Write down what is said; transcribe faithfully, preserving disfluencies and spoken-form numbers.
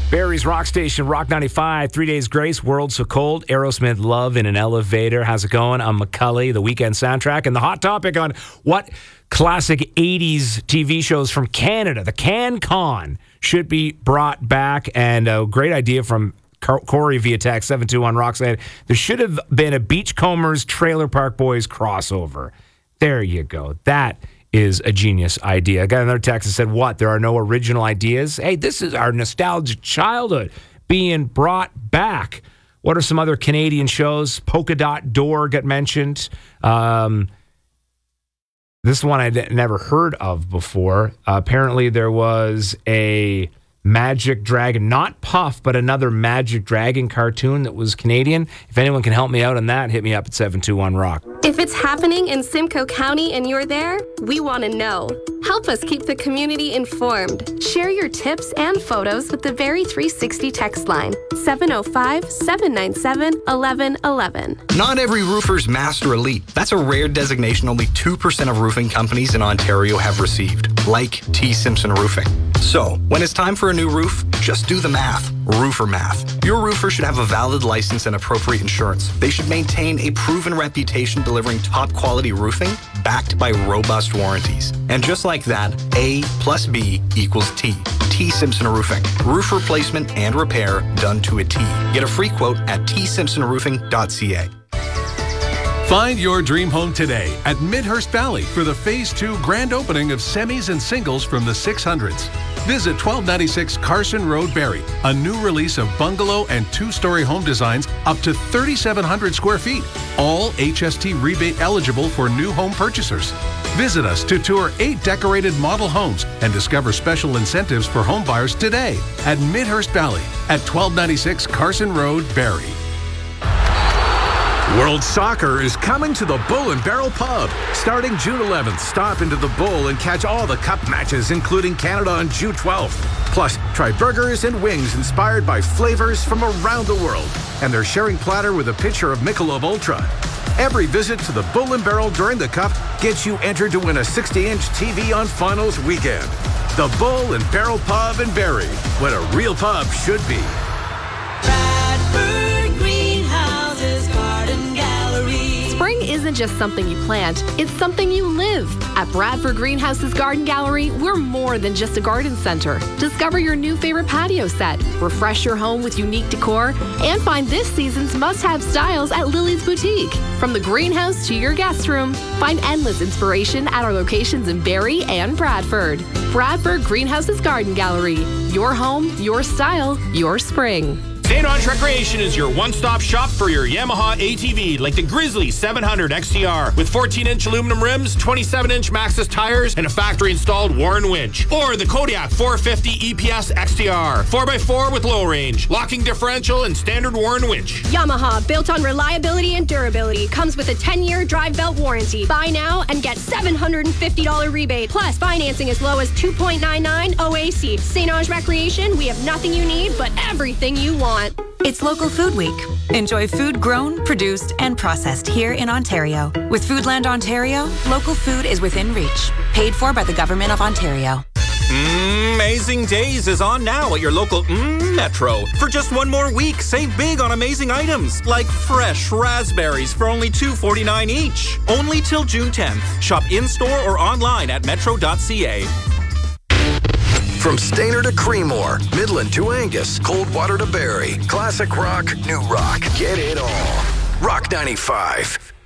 Barrie's Rock Station, Rock ninety-five, Three Days Grace, World So Cold, Aerosmith, Love in an Elevator. How's it going? I'm McCully, the Weekend soundtrack, and the hot topic on what classic eighties T V shows from Canada, the CanCon, should be brought back. And a great idea from Corey via text, seven two one rock said, there should have been a Beachcombers Trailer Park Boys crossover. There you go. That is a genius idea. I got another text that said, what? There are no original ideas? Hey, this is our nostalgic childhood being brought back. What are some other Canadian shows? Polka Dot Door got mentioned. Um, this one I'd never heard of before. Uh, apparently there was a Magic Dragon, not Puff, but another Magic Dragon cartoon that was Canadian. If anyone can help me out on that, hit me up at seven two one rock. If it's happening in Simcoe County and you're there, we want to know. Help us keep the community informed. Share your tips and photos with the Barrie three sixty text line, seven oh five, seven nine seven, one one one one. Not every roofer's Master Elite. That's a rare designation only two percent of roofing companies in Ontario have received, like T. Simpson Roofing. So, when it's time for a new roof, just do the math. Roofer math. Your roofer should have a valid license and appropriate insurance. They should maintain a proven reputation delivering top quality roofing backed by robust warranties. And just like that, A plus B equals T. T. Simpson Roofing. Roof replacement and repair done to a T. Get a free quote at t simpson roofing dot c a. Find your dream home today at Midhurst Valley for the Phase two grand opening of semis and singles from the six hundreds. Visit twelve ninety-six Carson Road, Barrie, a new release of bungalow and two-story home designs up to thirty-seven hundred square feet, all H S T rebate eligible for new home purchasers. Visit us to tour eight decorated model homes and discover special incentives for home buyers today at Midhurst Valley at twelve ninety-six Carson Road, Barrie. World Soccer is coming to the Bull and Barrel Pub. Starting June eleventh, stop into the Bull and catch all the cup matches, including Canada on June twelfth. Plus, try burgers and wings inspired by flavors from around the world. And their sharing platter with a pitcher of Michelob Ultra. Every visit to the Bull and Barrel during the Cup gets you entered to win a sixty inch T V on finals weekend. The Bull and Barrel Pub in Barrie, what a real pub should be. Spring isn't just something you plant, it's something you live. At Bradford Greenhouse's Garden Gallery, we're more than just a garden center. Discover your new favorite patio set, refresh your home with unique decor, and find this season's must-have styles at Lily's Boutique. From the greenhouse to your guest room, find endless inspiration at our locations in Barrie and Bradford. Bradford Greenhouse's Garden Gallery. Your home, your style, your spring. Saint Ange Recreation is your one-stop shop for your Yamaha A T V, like the Grizzly seven hundred X T R with fourteen inch aluminum rims, twenty-seven inch Maxxis tires, and a factory-installed Warren winch. Or the Kodiak four fifty E P S X T R, four by four with low range, locking differential, and standard Warren winch. Yamaha, built on reliability and durability, comes with a ten year drive belt warranty. Buy now and get seven hundred fifty dollars rebate, plus financing as low as two point nine nine O A C. Saint Ange Recreation, we have nothing you need, but everything you want. It's Local Food Week. Enjoy food grown, produced, and processed here in Ontario. With Foodland Ontario, local food is within reach. Paid for by the Government of Ontario. Amazing Days is on now at your local mm, Metro. For just one more week, save big on amazing items like fresh raspberries for only two forty-nine each. Only till June tenth. Shop in-store or online at metro dot c a. From Stayner to Creemore, Midland to Angus, Coldwater to Barrie, classic rock, new rock, get it all. Rock ninety-five.